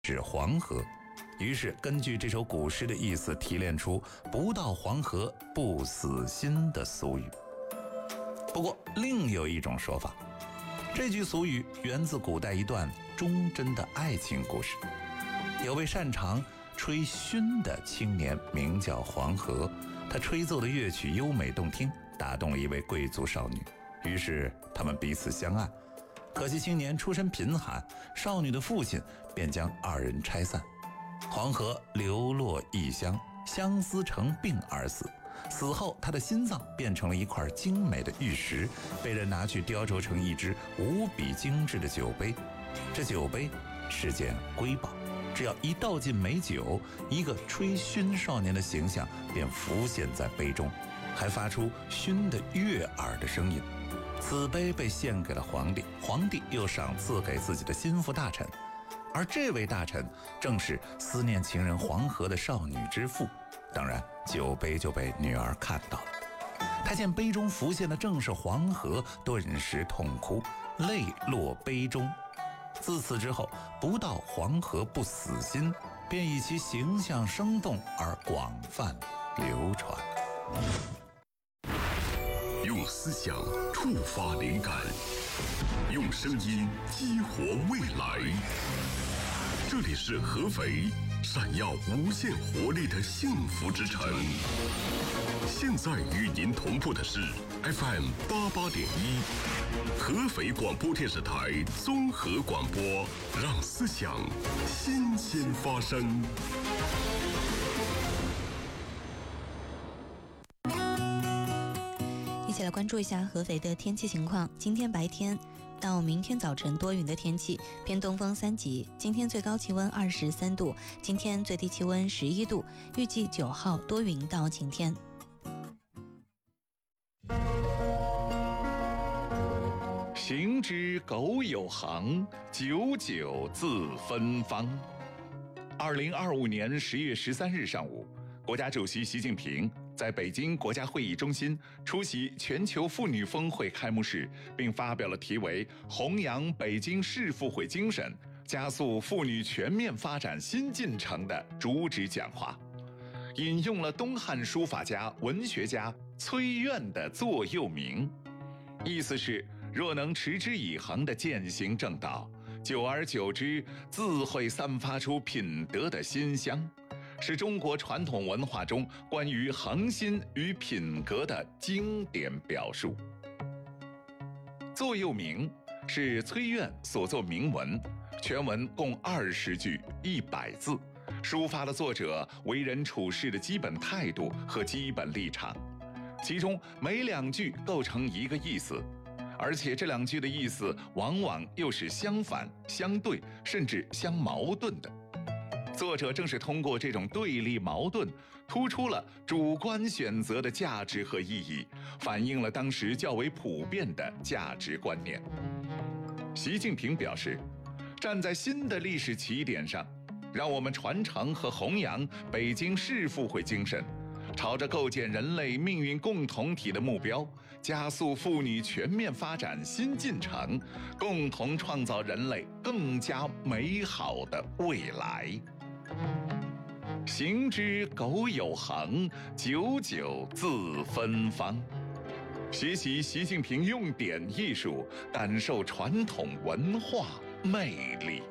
指黄河。于是根据这首古诗的意思提炼出不到黄河不死心的俗语。不过另有一种说法，这句俗语源自古代一段忠贞的爱情故事。有位擅长吹埙的青年名叫黄河，他吹奏的乐曲优美动听，打动了一位贵族少女，于是他们彼此相爱。可惜青年出身贫寒，少女的父亲便将二人拆散。黄河流落异乡，相思成病而死。死后他的心脏变成了一块精美的玉石，被人拿去雕琢成一只无比精致的酒杯。这酒杯是件瑰宝，只要一倒进美酒，一个吹埙少年的形象便浮现在杯中，还发出埙的悦耳的声音。此杯被献给了皇帝，皇帝又赏赐给自己的心腹大臣，而这位大臣正是思念情人黄河的少女之父。当然酒杯就被女儿看到了，她见杯中浮现的正是黄河，顿时痛哭，泪落杯中。自此之后，不到黄河不死心，便以其形象生动而广泛流传。 用思想触发灵感，用声音激活未来。这里是合肥，闪耀无限活力的幸福之城。现在与您同步的是 FM 88.1，合肥广播电视台综合广播，让思想新鲜发生。 一起来关注一下合肥的天气情况。今天白天到明天早晨多云的天气，偏东风3级。今天最高气温23度，今天最低气温11度。预计9号多云到晴天。 行之苟有行，久久自芬芳。2025年10月13日上午，国家主席习近平在北京国家会议中心出席全球妇女峰会开幕式，并发表了题为“弘扬北京市妇会精神，加速妇女全面发展新进程”的主旨讲话，引用了东汉书法家、文学家崔苑的座右铭，意思是若能持之以恒地践行正道，久而久之自会散发出品德的馨香，是中国传统文化中关于恒心与品格的经典表述。座右铭是崔苑所作铭文，全文共20句100字，抒发了作者为人处事的基本态度和基本立场，其中每2句构成一个意思，而且这2句的意思往往又是相反、相对，甚至相矛盾的。作者正是通过这种对立矛盾，突出了主观选择的价值和意义，反映了当时较为普遍的价值观念。习近平表示，站在新的历史起点上，让我们传承和弘扬北京市妇会精神，朝着构建人类命运共同体的目标，加速妇女全面发展新进程，共同创造人类更加美好的未来。行之苟有行，久久自芬芳。学习习近平用典艺术，感受传统文化魅力。